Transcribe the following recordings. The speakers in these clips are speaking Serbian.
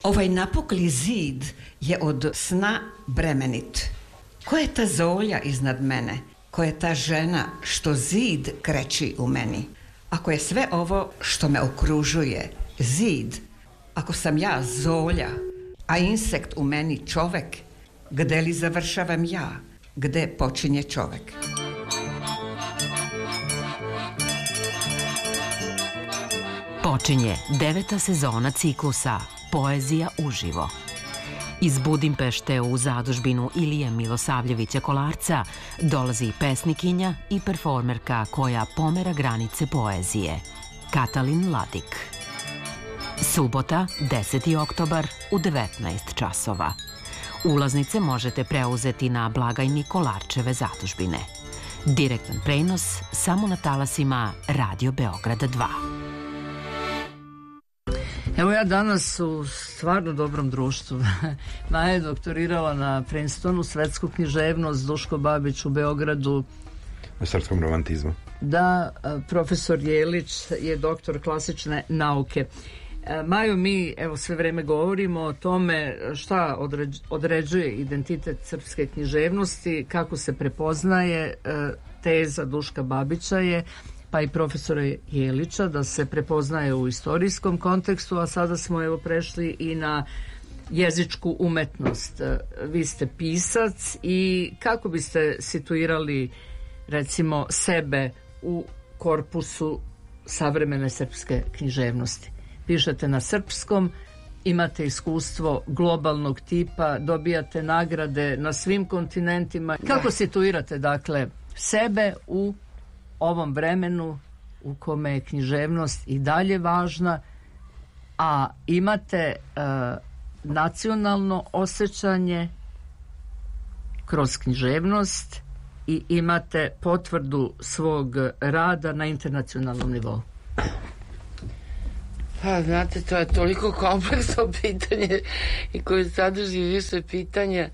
Ovaj napukli zid je od sna bremenit. Ko je ta zolja iznad mene? Ko je ta žena što zid kreći u meni? Ako je sve ovo što me okružuje zid, ako sam ja zolja, a insekt u meni čovek, gde li završavam ja? Gde počinje čovek? Počinje 9. sezona ciklusa Poezija uživo. Iz Budimpešte u zadužbinu Ilije Milosavljevića Kolarca dolazi pesnikinja i performerka koja pomera granice poezije, Katalin Ladik. Subota, 10. oktobar u 19 časova. Ulaznice možete preuzeti na blagajni Kolarčeve zadužbine. Direktan prenos samo na talasima Radio Beograd 2. Evo ja danas u stvarno dobrom društvu. Maja je doktorirala na Princetonu, svetsku književnost, Duško Babić u Beogradu. Na srpskom romantizmu. Da, profesor Jelić je doktor klasične nauke. Majo, mi evo sve vreme govorimo o tome šta određuje identitet srpske književnosti, kako se prepoznaje. Teza Duška Babića je, pa i profesora Jelića, da se prepoznaje u istorijskom kontekstu, a sada smo evo prešli i na jezičku umetnost. Vi ste pisac i kako biste situirali recimo sebe u korpusu savremene srpske književnosti? Pišete na srpskom, imate iskustvo globalnog tipa, dobijate nagrade na svim kontinentima. Kako situirate dakle sebe u ovom vremenu u kome je književnost i dalje važna, a imate nacionalno osjećanje kroz književnost i imate potvrdu svog rada na internacionalnom nivou? Pa, znate, to je toliko kompleksno pitanje i koje sadrži više pitanja.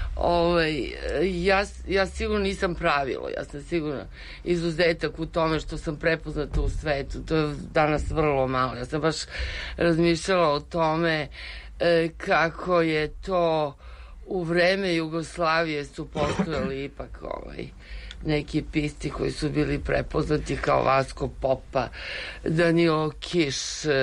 Ja sigurno nisam pravilo, ja sam sigurno izuzetak u tome što sam prepoznata u svetu. To je danas vrlo malo. Ja sam baš razmišljala o tome kako je to u vreme Jugoslavije su postojali ipak neki pisci koji su bili prepoznati kao Vasko Popa, Danilo Kiš,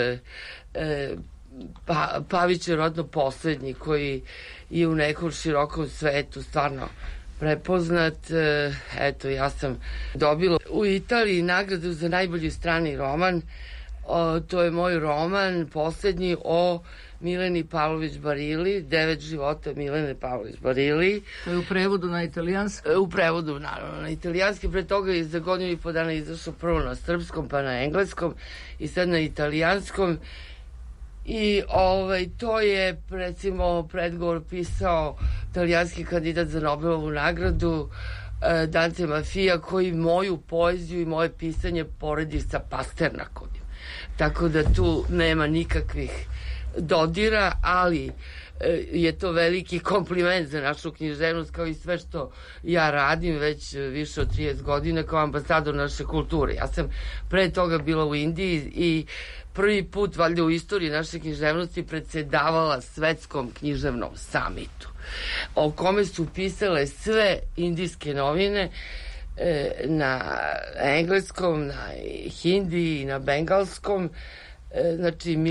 Pavić je rodno poslednji koji je u nekom širokom svetu stvarno prepoznat. Eto, ja sam dobila u Italiji nagradu za najbolji strani roman. To je moj roman poslednji o Mileni Pavlović Barili, 9 života Milene Pavlović Barili. To je u prevodu na italijanski? U prevodu, naravno, na italijanski. Pre toga je za godinu i po dana izašao prvo na srpskom, pa na engleskom i sad na italijanskom. I to je, recimo, predgovor pisao italijanski kandidat za Nobelovu nagradu, Dante Mafija, koji moju poeziju i moje pisanje poredi sa Pasternakovim. Tako da tu nema nikakvih dodira, ali je to veliki kompliment za našu književnost, kao i sve što ja radim već više od 30 godina kao ambasador naše kulture. Ja sam pre toga bila u Indiji i prvi put, valjda u istoriji naše književnosti, predsedavala svetskom književnom samitu, o kome su pisale sve indijske novine na engleskom, na hindi i na bengalskom. Znači 1,5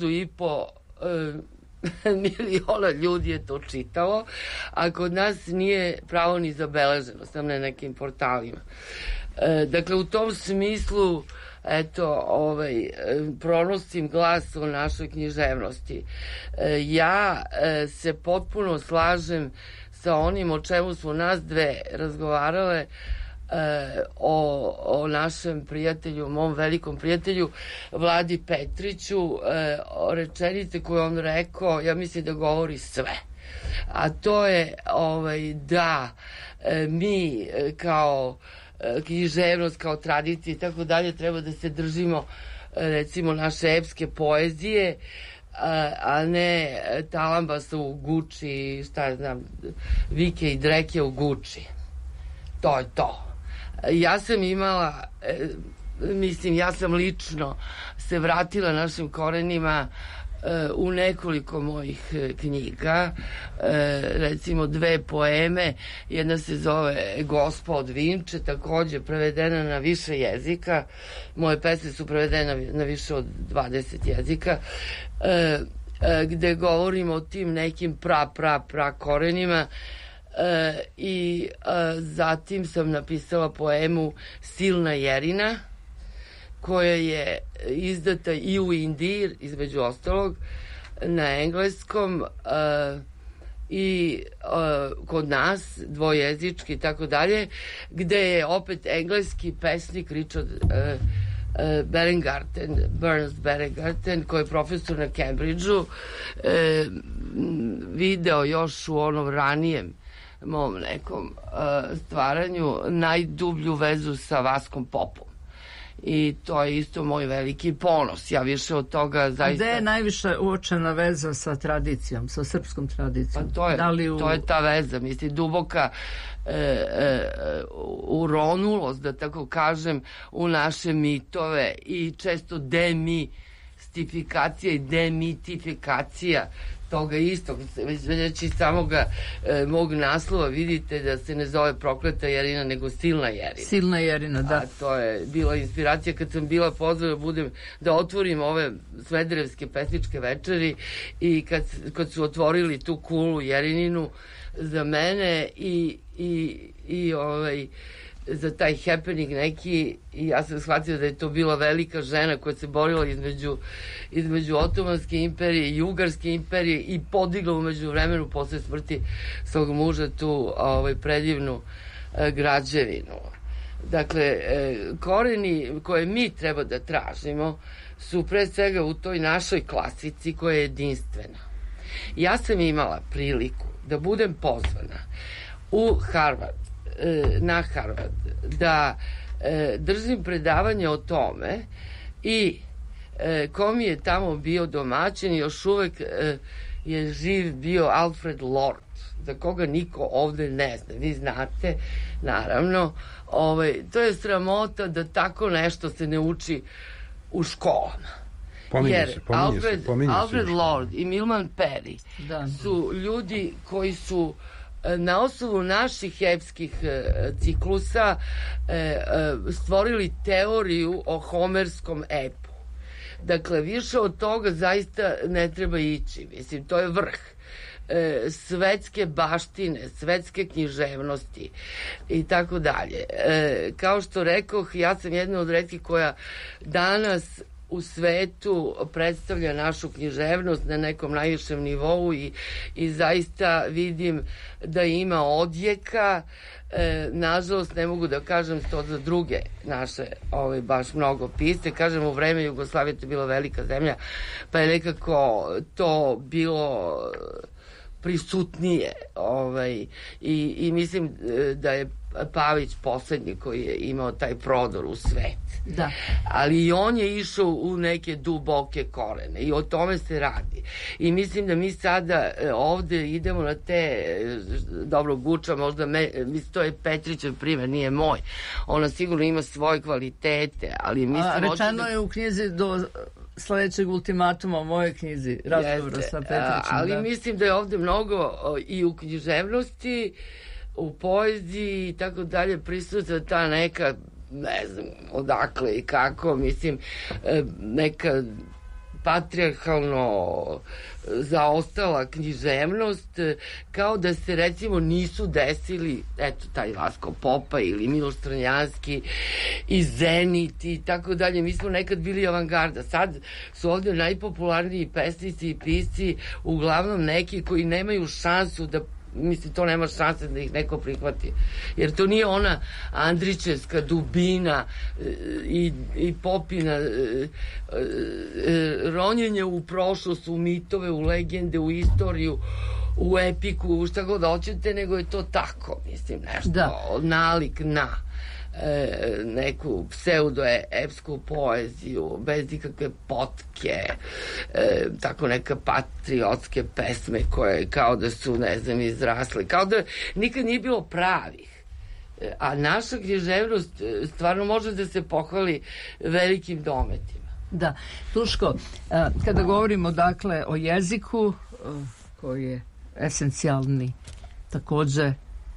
miliona ljudi je to čitalo, a kod nas nije pravo ni zabeleženo, sam na nekim portalima. Dakle, u tom smislu, eto, pronosim glas o našoj književnosti. Ja se potpuno slažem sa onim o čemu smo nas dve razgovarale, o našem prijatelju, mom velikom prijatelju Vladi Petriću, o rečenice koju on rekao, ja mislim da govori sve. A to je da mi kao književnost, kao tradicija i tako dalje treba da se držimo recimo naše epske poezije, a ne talambasa u Guči, šta ja znam, vike i dreke u Guči. To je to. Ja sam imala, ja sam lično se vratila našim korenima u nekoliko mojih knjiga, recimo 2 poeme, jedna se zove Gospa od Vinče, takođe prevedena na više jezika, moje pesme su prevedene na više od 20 jezika, gde govorimo o tim nekim pra korenima, i zatim sam napisala poemu Silna Jerina, koja je izdata i u Indiji, između ostalog, na engleskom, i kod nas dvojezički i tako dalje, gde je opet engleski pesnik Richard Burns Berengarten, koji je profesor na Cambridgeu, video još u onom ranijem mom nekom stvaranju najdublju vezu sa Vaskom Popom. I to je isto moj veliki ponos. Ja više od toga zaista... A gde je najviše uočena veza sa tradicijom, sa srpskom tradicijom? Pa to je ta veza, mislim, duboka uronulost, da tako kažem, u naše mitove i često demistifikacija i demitifikacija toga istog. Već iz samoga mog naslova vidite da se ne zove Prokleta Jerina, nego Silna Jerina. Silna Jerina, da. A to je bila inspiracija kad sam bila pozvana da otvorim ove Smederevske pesničke večeri i kad su otvorili tu kulu Jerininu za mene i za taj happening neki, i ja sam shvatila da je to bila velika žena koja se borila između Otomanske imperije i Ugarske imperije i podigla umeđu vremenu posle smrti svog muža tu predivnu građevinu. Dakle, koreni koje mi treba da tražimo su pre svega u toj našoj klasici koja je jedinstvena. Ja sam imala priliku da budem pozvana na Harvard, da držim predavanje o tome i ko mi je tamo bio domaćin, još uvek je živ bio Alfred Lord, za koga niko ovde ne zna. Vi znate, naravno, to je sramota da tako nešto se ne uči u školama. Jer Alfred Lord i Milman Perry su ljudi koji su na osnovu naših epskih ciklusa stvorili teoriju o homerskom epu. Dakle, više od toga zaista ne treba ići. Mislim, to je vrh svetske baštine, svetske književnosti i tako dalje. Kao što rekoh, ja sam jedna od retkih koja danas u svetu predstavlja našu književnost na nekom najvišem nivou i zaista vidim da ima odjeka. Nažalost, ne mogu da kažem to za druge naše baš mnogo pisce. Kažem, u vreme Jugoslavije to je bila velika zemlja, pa je nekako to bilo prisutnije. I mislim da je Pavić poslednji koji je imao taj prodor u svet. Da. Ali i on je išao u neke duboke korene i o tome se radi. I mislim da mi sada ovde idemo na te, dobro, Guča možda, mislim, to je Petrićev primer, nije moj. Ona sigurno ima svoje kvalitete, ali mislim... Rečeno je u knjizi do sledećeg ultimatuma u mojoj knjizi, razgovora sa Petrićem. Ali mislim da je ovde mnogo i u književnosti, u poeziji i tako dalje prisutna ta neka, ne znam odakle i kako, mislim, neka patrijarhalno zaostala književnost, kao da se recimo nisu desili, eto, taj Vasko Popa ili Miloš Stranjanski i Zenit i tako dalje. Mi smo nekad bili avangarda. Sad su ovde najpopularniji pesnici i pisci uglavnom neki koji nemaju šansu da, mislim, to nema šanse da ih neko prihvati. Jer to nije ona Andrićevska dubina i Popina ronjenje u prošlost, u mitove, u legende, u istoriju, u epiku, šta god hoćete, nego je to tako, mislim, nešto nalik na neku pseudo-epsku poeziju, bez ikakve potke, tako neka patriotske pesme koje kao da su, ne znam, izrasle, kao da nikad nije bilo pravih. A naša književnost stvarno može da se pohvali velikim dometima. Da, Duško, kada govorimo dakle o jeziku koji je esencijalni takođe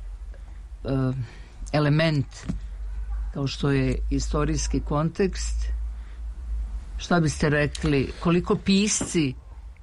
element kao što je istorijski kontekst, šta biste rekli, koliko pisci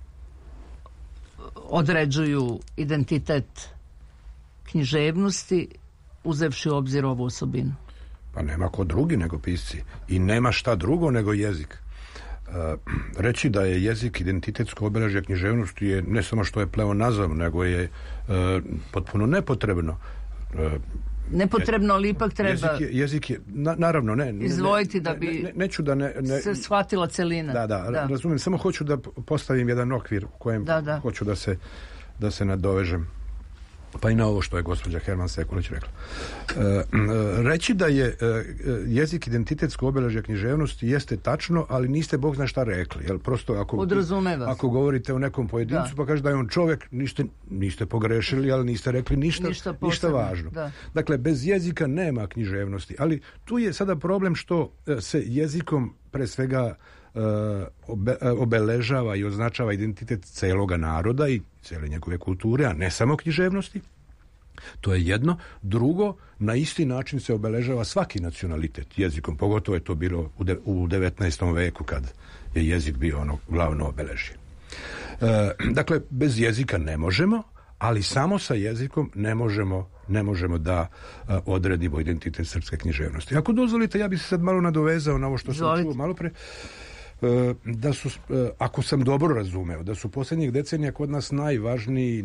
određuju identitet književnosti uzevši u obzir ovu osobinu? Pa nema ko drugi nego pisci i nema šta drugo nego jezik. Reći da je jezik identitetsko obeležje književnosti je ne samo što je pleonazam, nego je potpuno nepotrebno. Nepotrebno, ali ipak treba jezik je naravno izdvojiti da bi neću da se shvatila celina. Da, razumijem, samo hoću da postavim jedan okvir u kojem hoću da se nadovežem. Pa i na ovo što je gospođa Herman Sekulić rekla. Reći da je jezik identitetsko obeležje književnosti jeste tačno, ali niste Bog zna šta rekli. Jel, prosto ako govorite o nekom pojedincu pa kaže da je on čovjek, niste pogrešili, ali niste rekli ništa važno. Da. Dakle, bez jezika nema književnosti. Ali tu je sada problem što se jezikom pre svega obeležava i označava identitet celoga naroda i cijele njegove kulture, a ne samo književnosti. To je jedno. Drugo, na isti način se obeležava svaki nacionalitet jezikom. Pogotovo je to bilo u 19. veku kad je jezik bio ono glavno obeležje. Dakle, bez jezika ne možemo, ali samo sa jezikom ne možemo da odredimo identitet srpske književnosti. Ako dozvolite, ja bih se sad malo nadovezao na ovo što sam čuo malo pre. Da su, ako sam dobro razumeo, da su posljednjih decenija kod nas najvažniji,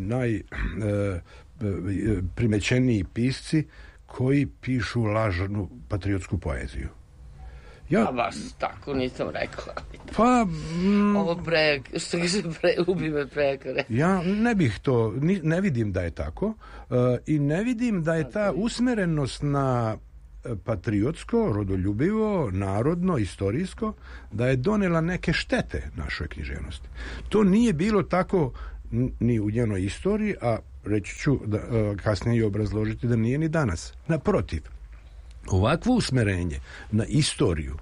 najprimećeniji pisci koji pišu lažnu patriotsku poeziju. Ja vas tako nisam rekla. Pa... Ovo što ubi me prekare. Ja ne bih to, ne vidim da je tako i ne vidim da je ta usmerenost na patriotsko, rodoljubivo, narodno, istorijsko, da je donela neke štete našoj književnosti. To nije bilo tako ni u njenoj istoriji, a reći ću da, kasnije i obrazložiti da nije ni danas. Naprotiv, ovakvo usmerenje na istoriju,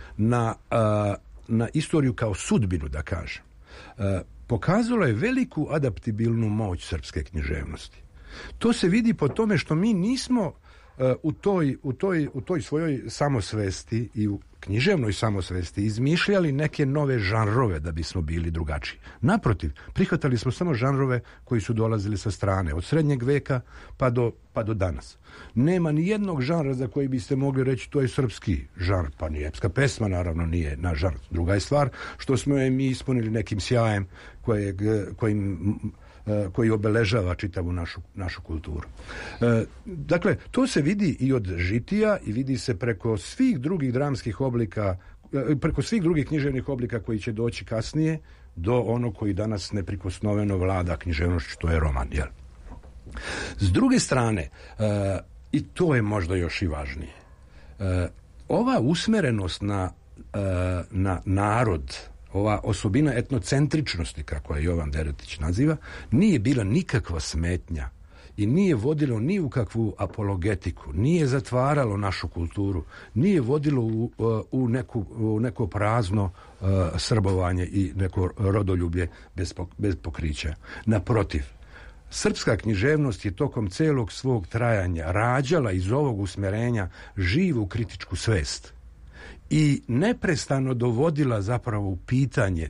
na istoriju kao sudbinu, da kažem, pokazalo je veliku adaptibilnu moć srpske književnosti. To se vidi po tome što mi nismo u toj svojoj samosvesti i u književnoj samosvesti izmišljali neke nove žanrove da bismo bili drugačiji. Naprotiv, prihvatali smo samo žanrove koji su dolazili sa strane, od srednjeg veka pa do danas. Nema ni jednog žanra za koji biste mogli reći to je srpski žanr, pa ni epska pesma naravno nije naš žanr. Druga je stvar što smo je mi ispunili nekim sjajem koji obeležava čitavu našu kulturu. Dakle, to se vidi i od žitija i vidi se preko svih drugih dramskih oblika, preko svih drugih književnih oblika koji će doći kasnije do onog koji danas neprikosnoveno vlada književnošću, to je roman. Jel? S druge strane, i to je možda još i važnije, ova usmerenost na narod, ova osobina etnocentričnosti, kako je Jovan Deretić naziva, nije bila nikakva smetnja i nije vodilo ni u kakvu apologetiku, nije zatvaralo našu kulturu, nije vodilo u neko prazno srbovanje i neko rodoljublje bez pokrića. Naprotiv, srpska književnost je tokom celog svog trajanja rađala iz ovog usmerenja živu kritičku svest i neprestano dovodila zapravo u pitanje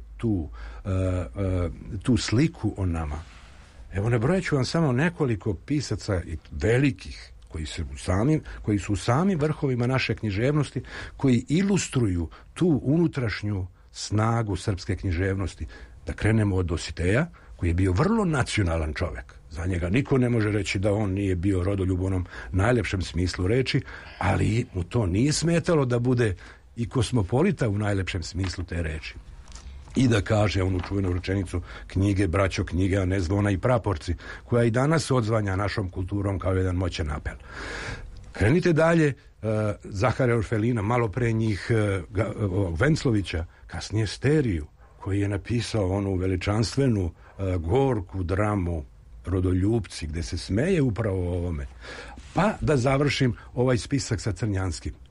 tu sliku o nama. Evo, nabrojat ću vam samo nekoliko pisaca velikih koji su u samim vrhovima naše književnosti, koji ilustruju tu unutrašnju snagu srpske književnosti. Da krenemo od Dositeja, koji je bio vrlo nacionalan čovjek. Za njega niko ne može reći da on nije bio rodoljub u onom najlepšem smislu reči, ali mu to nije smetalo da bude i kosmopolita u najlepšem smislu te reči. I da kaže onu čuvenu rečenicu knjige, braćo knjige, a ne zvona i praporci, koja i danas odzvanja našom kulturom kao jedan moćan apel. Krenite dalje, Zahara Orfelina, malo pre njih Venclovića, kasnije Steriju, koji je napisao onu veličanstvenu gorku dramu Rodoljupci, gde se smeje upravo o ovome. Pa da završim ovaj spisak sa Crnjanskim,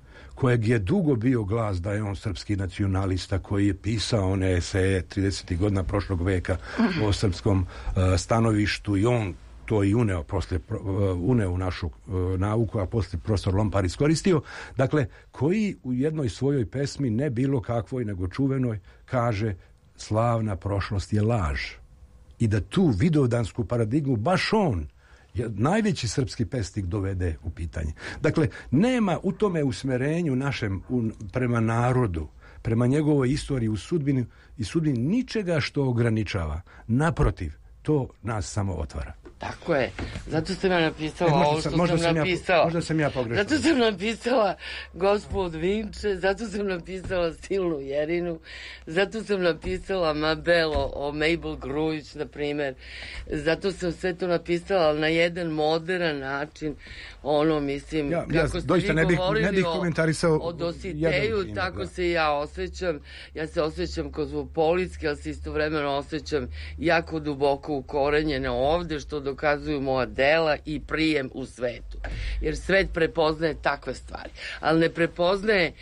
kojeg je dugo bio glas da je on srpski nacionalista, koji je pisao one eseje 30. godina prošlog veka o srpskom stanovištu, i on to i uneo u našu nauku, a poslije profesor Lompar iskoristio. Dakle, koji u jednoj svojoj pesmi, ne bilo kakvoj, nego čuvenoj, kaže: slavna prošlost je laž. I da tu vidovdansku paradigmu baš on, najveći srpski pesnik, dovede u pitanje. Dakle, nema u tome usmerenju našem prema narodu, prema njegovoj istoriji i sudbini ničega što ograničava. Naprotiv, to nas samo otvara. Tako je. Zato sam ja napisala ovo što sam napisala. Možda sam ja pogrešila. Zato sam napisala Gospod Vinče, zato sam napisala Silnu Jerinu, zato sam napisala Mabelo o Mabel Grujić, na primer. Zato sam sve to napisala na jedan modern način. Mislim, kako ste vi govorili o Dositeju, tako se i ja osjećam. Ja se osjećam kozmopolitski, ali se istovremeno osjećam jako duboko ukorenjene ovde, što dokazuju moja dela i prijem u svetu. Jer svet prepoznaje takve stvari. Ali ne prepoznaje,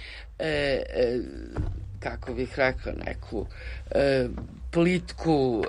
kako bih rekla, neku plitku,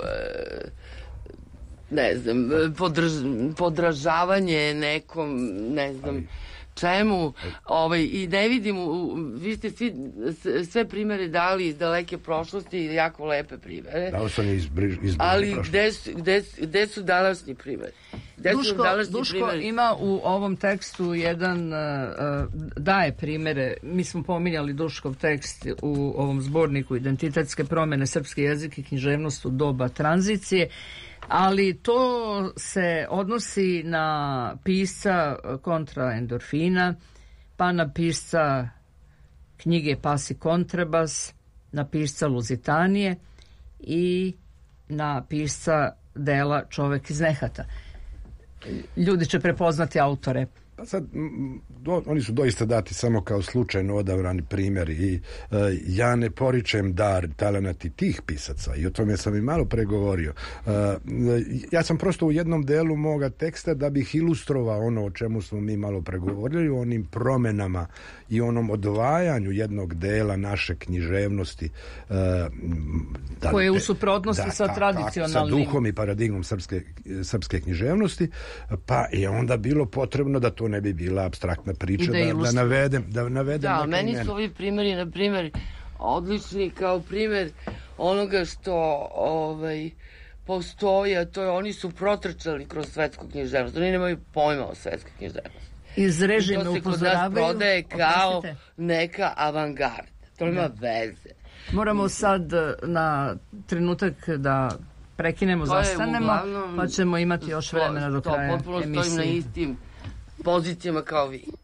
ne znam, podražavanje nekom, ne znam čemu, i ne vidim, vi ste sve primere dali iz daleke prošlosti i jako lepe primere. Dao sam iz ali gde su današnji primeri? Duško ima u ovom tekstu jedan, daje primere. Mi smo pominjali Duškov tekst u ovom zborniku Identitetske promene, srpski jezik i književnost u doba tranzicije, ali to se odnosi na pisca Kontra endorfina, pa na pisca knjige Pas i kontrabas, na pisca Luzitanije i na pisca dela Čovek iz nehata. Ljudi će prepoznati autore. Pa sad, oni su doista dati samo kao slučajno odabrani primjeri i ja ne poričem dar talenat i tih pisaca i o tome sam i malo pregovorio. Ja sam prosto u jednom delu moga teksta, da bih ilustrovao ono o čemu smo mi malo pregovorili, o onim promenama i onom odvajanju jednog dela naše književnosti, koje je u suprotnosti sa tradicionalnim, sa duhom i paradigmom srpske književnosti, pa je onda bilo potrebno da to ne bi bila apstraktna priča, da navedem. Da, meni su ovi primjeri, na primjer, odlični kao primjer onoga što postoji, a to je oni su protrčali kroz svetsku književnost. Oni nemaju pojma o svetskoj književnosti. Iz režime upozoravaju. To se kod nas prodaje kao neka avangarda. To ima veze. Moramo sad na trenutak da prekinemo, zastanemo, pa ćemo imati još vremena do kraja emisije. To potpuno stojim na istim pozicijama kao vi.